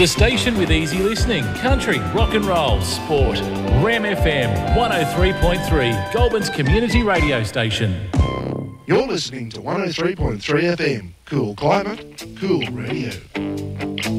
The station with easy listening, country, rock and roll, sport. Ram FM 103.3, Goulburn's community radio station. You're listening to 103.3 FM. Cool climate, cool radio.